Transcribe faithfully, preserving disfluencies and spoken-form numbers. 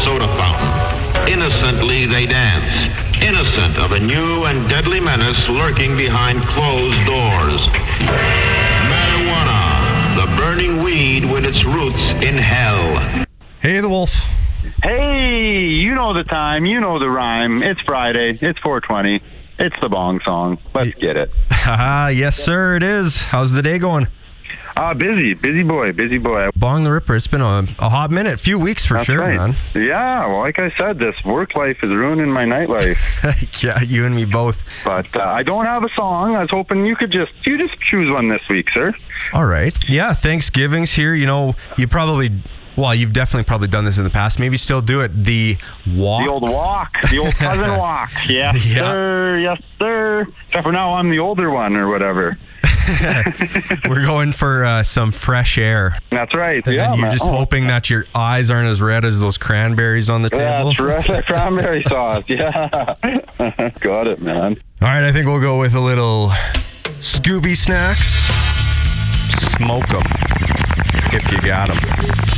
soda fountain. Innocently they dance, innocent of a new and deadly menace lurking behind closed doors. Marijuana, the burning weed with its roots in hell. Hey, the Wolf. Hey, you know the time, you know the rhyme. It's Friday, it's four twenty. It's the Bong Song. Let's get it. Ah, yes, sir, it is. How's the day going? Uh, busy, busy boy, busy boy. Bong the Ripper, it's been a, a hot minute, few weeks for That's sure, right. man. Yeah, well, like I said, this work life is ruining my nightlife. Yeah, you and me both. But uh, I don't have a song. I was hoping you could just, you just choose one this week, sir. All right. Yeah, Thanksgiving's here. You know, you probably... Well, you've definitely probably done this in the past. Maybe still do it. The walk. The old walk. The old cousin walk. Yes, Yeah. sir. Yes, sir. Except for now I'm the older one or whatever. We're going for uh, some fresh air. That's right. And yeah, then you're man. just Oh, hoping that your eyes aren't as red as those cranberries on the table. That's right. That cranberry sauce. Yeah. Got it, man. All right, I think we'll go with a little Scooby Snacks. Smoke them if you got them.